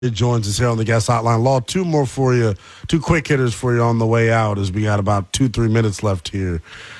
It joins us here on the guest hotline. Law, two more for you, two quick hitters for you on the way out as we got about 2-3 minutes left here.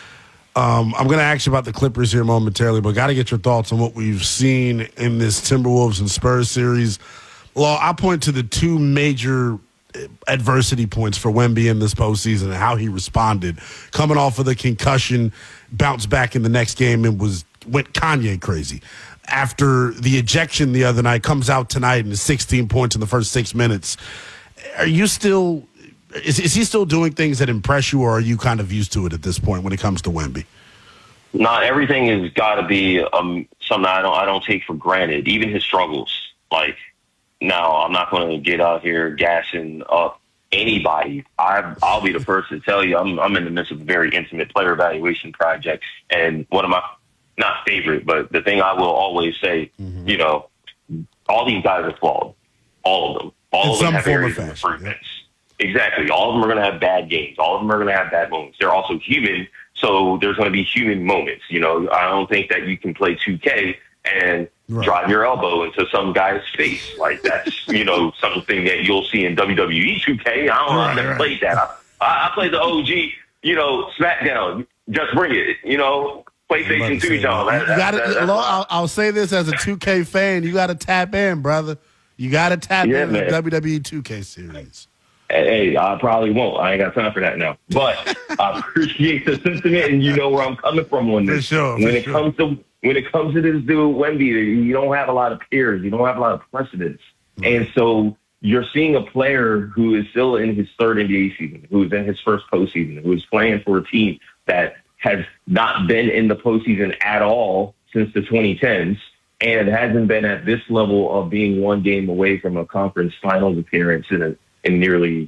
I'm going to ask you about the Clippers here momentarily, but got to get your thoughts on what we've seen in this Timberwolves and Spurs series. Law, I point to the two major adversity points for Wemby in this postseason and how he responded. Coming off of the concussion, bounced back in the next game and went Kanye crazy. After the ejection the other night, comes out tonight and is 16 points in the first 6 minutes. Are you still is he still doing things that impress you, or are you kind of used to it at this point when it comes to Wemby? Nah, everything has got to be something I don't take for granted. Even his struggles. Like, no, I'm not going to get out here gassing up anybody. I'll be the first to tell you I'm in the midst of a very intimate player evaluation project, and one of my not favorite, but the thing I will always say, you know, all these guys are flawed. All of them. All of them have areas of improvements. Exactly. All of them are going to have bad games. All of them are going to have bad moments. They're also human, so there's going to be human moments. You know, I don't think that you can play 2K and drive your elbow into some guy's face. Like, that's, you know, something that you'll see in WWE 2K. I never played that. I played the OG, you know, SmackDown. Just bring it, you know. PlayStation 2, y'all. I'll say this as a 2K fan. You got to tap in, brother. You got to tap in the WWE 2K series. Hey, I probably won't. I ain't got time for that now. But I appreciate the sentiment, and you know where I'm coming from on this. For sure. When it comes to this dude, Wemby, you don't have a lot of peers. You don't have a lot of precedents. And so you're seeing a player who is still in his third NBA season, who is in his first postseason, who is playing for a team that has not been in the postseason at all since the 2010s, and hasn't been at this level of being one game away from a conference finals appearance in nearly,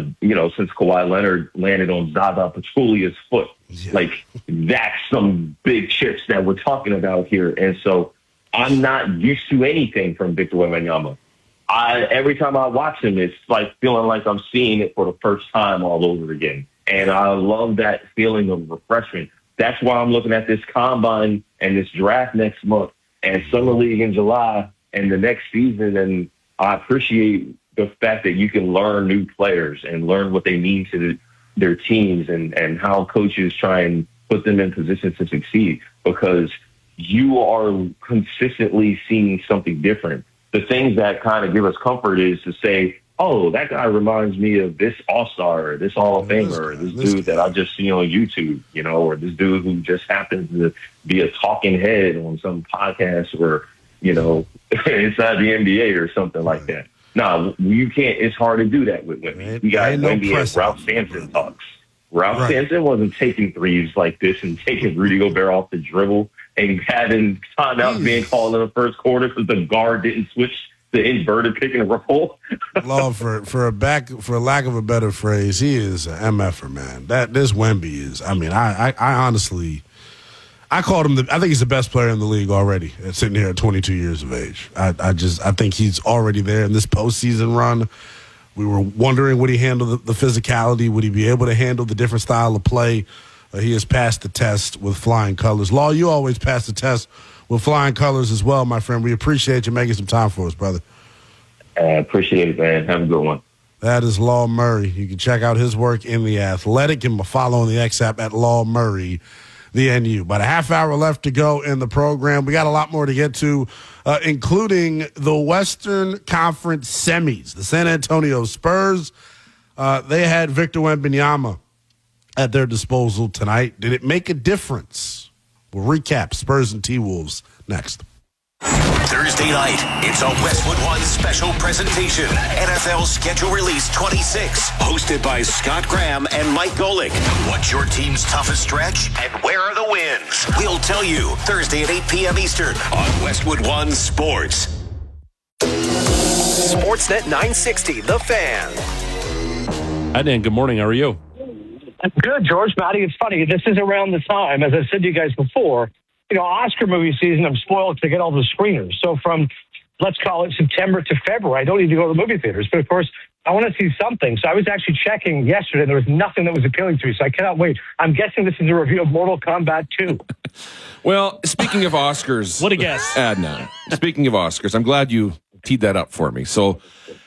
since Kawhi Leonard landed on Zaza Pachulia's foot. Yeah. Like, that's some big chips that we're talking about here. And so I'm not used to anything from Victor Wembanyama. Every time I watch him, it's like feeling like I'm seeing it for the first time all over again. And I love that feeling of refreshment. That's why I'm looking at this combine and this draft next month and Summer League in July and the next season. And I appreciate the fact that you can learn new players and learn what they mean to their teams and how coaches try and put them in positions to succeed, because you are consistently seeing something different. The things that kind of give us comfort is to say, oh, that guy reminds me of this all-star, or this Hall of Famer, or this dude that I just see on YouTube, you know, or this dude who just happens to be a talking head on some podcast or, you know, inside the NBA or something like that. No, you can't. It's hard to do that with women. You got Wemby as Ralph Sampson talks. Ralph Sampson wasn't taking threes like this and taking Rudy Gobert off the dribble and having timeouts being called in the first quarter because the guard didn't switch the inverted pick and roll. Law, for lack of a better phrase, he is an MFer, man. This Wemby is. I mean, I honestly, I called him. I think he's the best player in the league already. Sitting here at 22 years of age, I think he's already there in this postseason run. We were wondering, would he handle the physicality? Would he be able to handle the different style of play? He has passed the test with flying colors. Law, you always pass the test with flying colors as well, my friend. We appreciate you making some time for us, brother. I appreciate it, man. Have a good one. That is Law Murray. You can check out his work in The Athletic. Give him a follow on the X app at Law Murray, the NU. About a half hour left to go in the program. We got a lot more to get to, including the Western Conference semis. The San Antonio Spurs, they had Victor Wembanyama at their disposal tonight. Did it make a difference? We'll recap Spurs and T-Wolves next. Thursday night, it's a Westwood One special presentation. NFL Schedule Release 26, hosted by Scott Graham and Mike Golick. What's your team's toughest stretch and where are the wins? We'll tell you Thursday at 8 p.m. Eastern on Westwood One Sports. Sportsnet 960, The Fan. Hi, Dan. Good morning. How are you? Good, George. Matty, it's funny. This is around the time, as I said to you guys before, Oscar movie season, I'm spoiled to get all the screeners. So from, let's call it September to February, I don't need to go to the movie theaters. But, of course, I want to see something. So I was actually checking yesterday. There was nothing that was appealing to me. So I cannot wait. I'm guessing this is a review of Mortal Kombat 2. Well, speaking of Oscars. What a guess. Adnan. Speaking of Oscars, I'm glad you teed that up for me. So